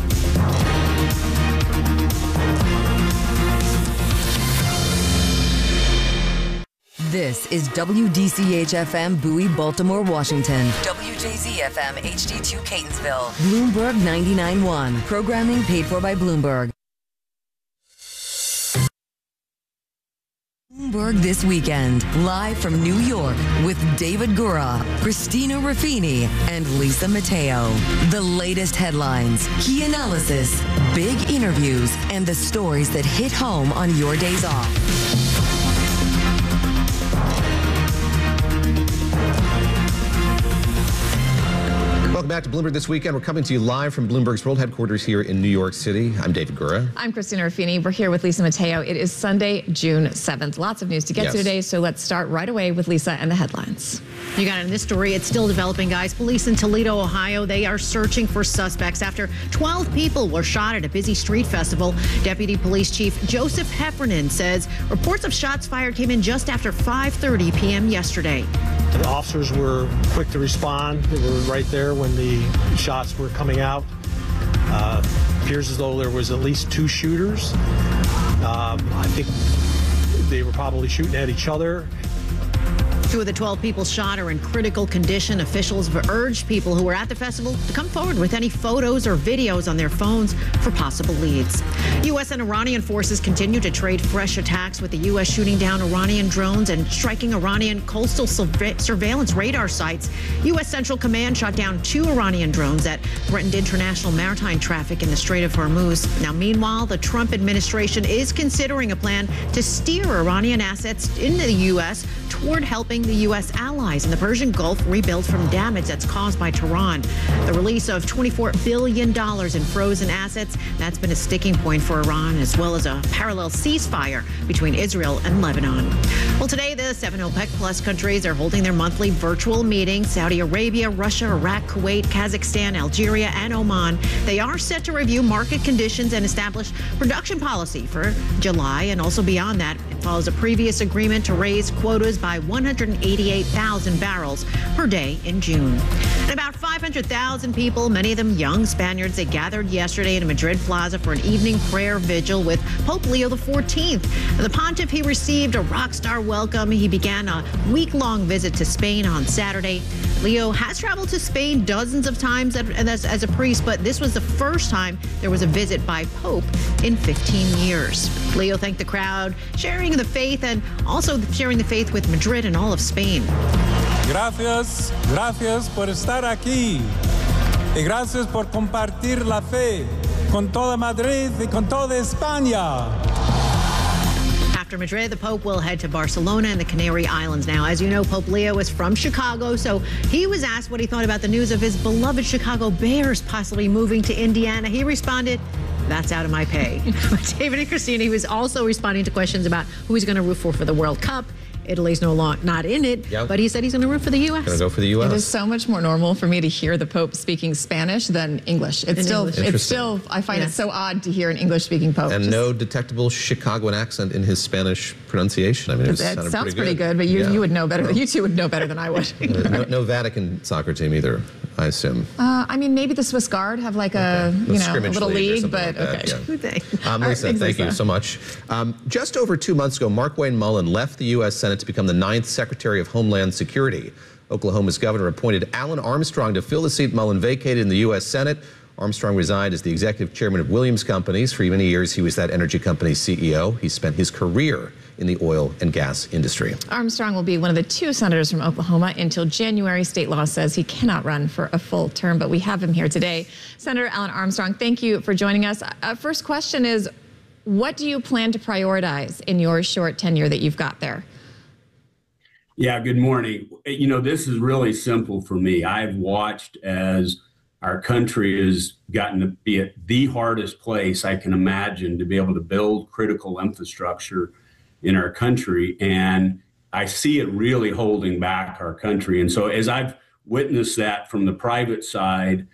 This is WDCH-FM Bowie, Baltimore, Washington. WJZ-FM HD2 Catonsville. Bloomberg 99.1. Programming paid for by Bloomberg. Bloomberg This Weekend, live from New York with David Gura, Christina Ruffini, and Lisa Mateo. The latest headlines, key analysis, big interviews, and the stories that hit home on your days off. Welcome back to Bloomberg This Weekend. We're coming to you live from Bloomberg's world headquarters here in New York City. I'm David Gura. I'm Christina Ruffini. We're here with Lisa Mateo. It is Sunday, June 7th. Lots of news to get to today, so let's start right away with Lisa and the headlines. You got it in this story. It's still developing, guys. Police in Toledo, Ohio, they are searching for suspects after 12 people were shot at a busy street festival. Deputy Police Chief Joseph Heffernan says reports of shots fired came in just after 5:30 p.m. yesterday. The officers were quick to respond. They were right there when the shots were coming out. Appears as though there was at least 2 shooters. I think they were probably shooting at each other. 2 of the 12 people shot are in critical condition. Officials have urged people who were at the festival to come forward with any photos or videos on their phones for possible leads. U.S. and Iranian forces continue to trade fresh attacks, with the U.S. shooting down Iranian drones and striking Iranian coastal surveillance radar sites. U.S. Central Command shot down 2 Iranian drones that threatened international maritime traffic in the Strait of Hormuz. Now, meanwhile, the Trump administration is considering a plan to steer Iranian assets into the U.S. toward helping the U.S. allies in the Persian Gulf rebuild from damage that's caused by Tehran. The release of $24 billion in frozen assets, that's been a sticking point for Iran, as well as a parallel ceasefire between Israel and Lebanon. Well, today, the 7 OPEC Plus countries are holding their monthly virtual meeting. Saudi Arabia, Russia, Iraq, Kuwait, Kazakhstan, Algeria, and Oman. They are set to review market conditions and establish production policy for July and also beyond that. It follows a previous agreement to raise quotas by 188,000 barrels per day in June. And about 500,000 people, many of them young Spaniards, they gathered yesterday in Madrid Plaza for an evening prayer vigil with Pope Leo XIV. The pontiff, he received a rock star welcome. He began a week-long visit to Spain on Saturday. Leo has traveled to Spain dozens of times as a priest, but this was the first time there was a visit by Pope in 15 years. Leo thanked the crowd, sharing the faith and also sharing the faith with Madrid and all of Spain. Gracias por estar aquí. Y gracias por compartir la fe con toda Madrid y con toda España. After Madrid, the Pope will head to Barcelona and the Canary Islands. Now, as you know, Pope Leo is from Chicago, so he was asked what he thought about the news of his beloved Chicago Bears possibly moving to Indiana. He responded, "That's out of my pay." David and Christina, he was also responding to questions about who he's going to root for the World Cup. Italy's not in it, but he said he's going to root for the U.S. Going to go for the U.S. It is so much more normal for me to hear the Pope speaking Spanish than English. It's still, I find it so odd to hear an English-speaking Pope. And no detectable Chicagoan accent in his Spanish pronunciation. I mean, it sounds pretty good, but you would know better. Well, you two would know better than I would. No Vatican soccer team either, I assume. I mean, maybe the Swiss Guard have like a little league, but okay. Lisa, thank you so much. Just over 2 months ago, Markwayne Mullin left the U.S. Senate to become the 9th Secretary of Homeland Security. Oklahoma's governor appointed Alan Armstrong to fill the seat Mullin vacated in the U.S. Senate. Armstrong resigned as the executive chairman of Williams Companies. For many years, he was that energy company's CEO. He spent his career in the oil and gas industry. Armstrong will be one of the 2 senators from Oklahoma until January. State law says he cannot run for a full term, but we have him here today. Senator Alan Armstrong, thank you for joining us. First question is, what do you plan to prioritize in your short tenure that you've got there? Yeah, good morning. You know, this is really simple for me. I've watched as our country has gotten to be at the hardest place I can imagine to be able to build critical infrastructure in our country. And I see it really holding back our country. And so as I've witnessed that from the private side,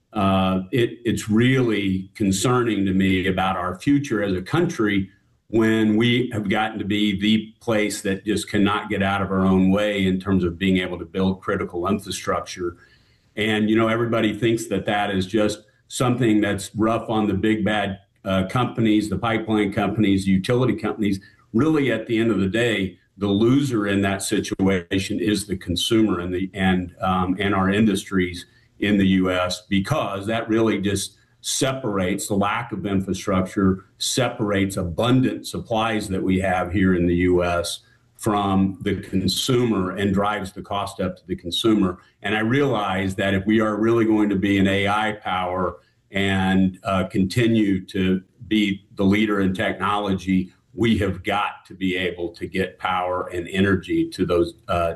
it's really concerning to me about our future as a country when we have gotten to be the place that just cannot get out of our own way in terms of being able to build critical infrastructure. And, everybody thinks that that is just something that's rough on the big bad companies, the pipeline companies, utility companies. Really, at the end of the day, the loser in that situation is the consumer and our industries in the U.S., because that really just separates the lack of infrastructure, separates abundant supplies that we have here in the U.S. from the consumer and drives the cost up to the consumer. And I realize that if we are really going to be an AI power and continue to be the leader in technology, we have got to be able to get power and energy to those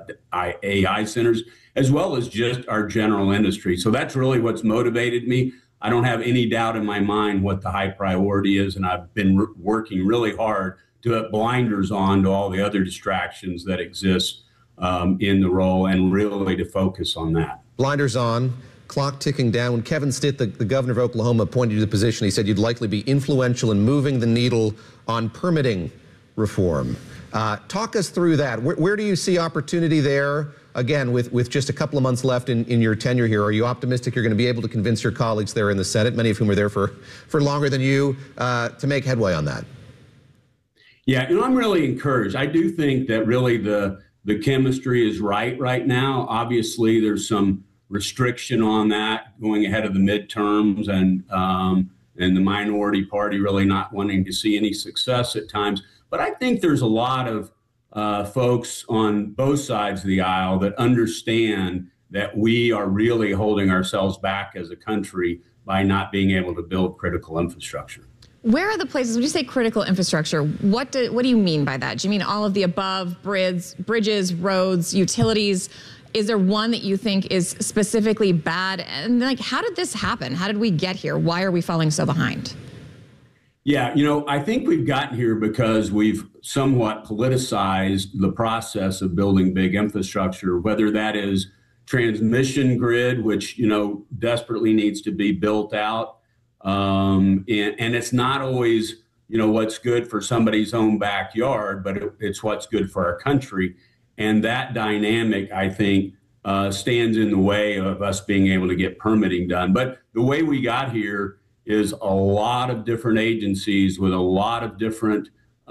AI centers, as well as just our general industry. So that's really what's motivated me. I don't have any doubt in my mind what the high priority is, and I've been working really hard to put blinders on to all the other distractions that exist in the role and really to focus on that. Blinders on, clock ticking down. When Kevin Stitt, the governor of Oklahoma, appointed you to the position, he said you'd likely be influential in moving the needle on permitting reform. Talk us through that. Where do you see opportunity there? Again, with just a couple of months left in your tenure here, are you optimistic you're going to be able to convince your colleagues there in the Senate, many of whom are there for longer than you, to make headway on that? Yeah, I'm really encouraged. I do think that really the chemistry is right now. Obviously, there's some restriction on that going ahead of the midterms and the minority party really not wanting to see any success at times. But I think there's a lot of folks on both sides of the aisle that understand that we are really holding ourselves back as a country by not being able to build critical infrastructure. Where are the places, when you say critical infrastructure, what do you mean by that? Do you mean all of the above, bridges, roads, utilities? Is there one that you think is specifically bad? And how did this happen? How did we get here? Why are we falling so behind? Yeah, I think we've gotten here because we've somewhat politicized the process of building big infrastructure, whether that is transmission grid, which, desperately needs to be built out. And it's not always, what's good for somebody's own backyard, but it's what's good for our country. And that dynamic, I think, stands in the way of us being able to get permitting done. But the way we got here is a lot of different agencies with a lot of different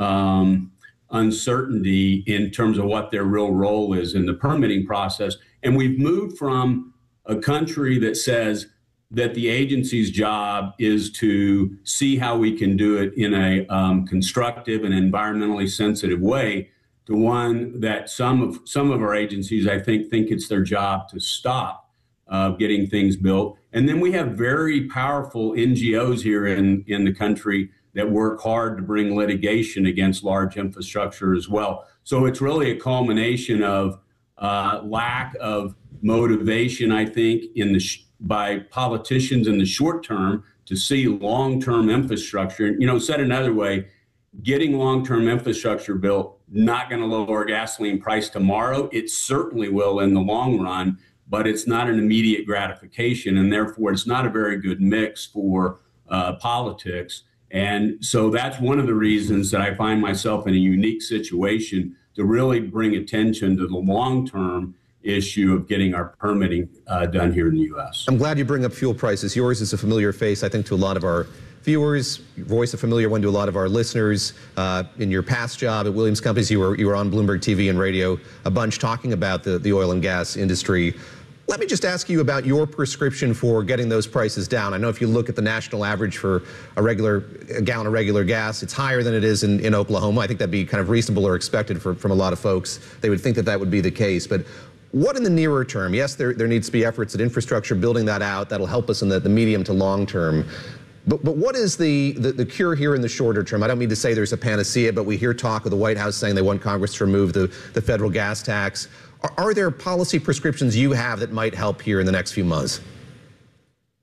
uncertainty in terms of what their real role is in the permitting process. And we've moved from a country that says that the agency's job is to see how we can do it in a constructive and environmentally sensitive way to one that some of our agencies, I think it's their job to stop getting things built. And then we have very powerful NGOs here in the country that work hard to bring litigation against large infrastructure as well. So it's really a culmination of lack of motivation, I think, by politicians in the short term to see long-term infrastructure. Said another way, getting long-term infrastructure built, not going to lower gasoline price tomorrow. It certainly will in the long run, but it's not an immediate gratification, and therefore it's not a very good mix for politics. And so that's one of the reasons that I find myself in a unique situation to really bring attention to the long-term issue of getting our permitting done here in the U.S. I'm glad you bring up fuel prices. Yours is a familiar face, I think, to a lot of our viewers. Your voice a familiar one to a lot of our listeners. In your past job at Williams Companies, you were on Bloomberg TV and radio a bunch talking about the oil and gas industry. Let me just ask you about your prescription for getting those prices down. I know if you look at the national average for a gallon of regular gas, it's higher than it is in Oklahoma. I think that'd be kind of reasonable or expected from a lot of folks. They would think that would be the case. But what in the nearer term? Yes, there needs to be efforts at infrastructure, building that out. That'll help us in the medium to long term. But what is the cure here in the shorter term? I don't mean to say there's a panacea, but we hear talk of the White House saying they want Congress to remove the federal gas tax. Are there policy prescriptions you have that might help here in the next few months?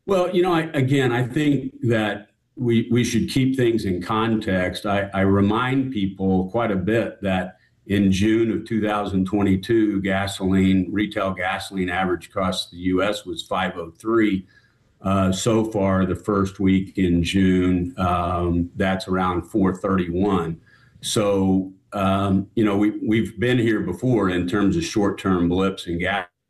Well, I think that we should keep things in context. I remind people quite a bit that in June of 2022, retail gasoline average cost in the U.S. was $5.03. So far, the first week in June, that's around $4.31. So, we've been here before in terms of short-term blips in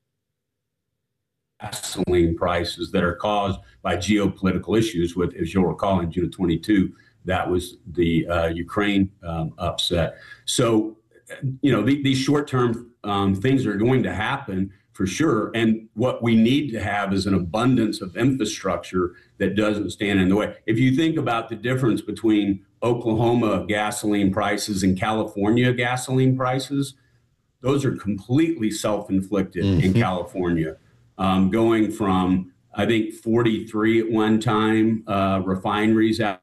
gasoline prices that are caused by geopolitical issues. With, as you'll recall, in June of 22, that was the Ukraine upset. So, these short-term things are going to happen for sure. And what we need to have is an abundance of infrastructure that doesn't stand in the way. If you think about the difference between Oklahoma gasoline prices and California gasoline prices, those are completely self-inflicted in California. Going from, I think, 43 at one time refineries out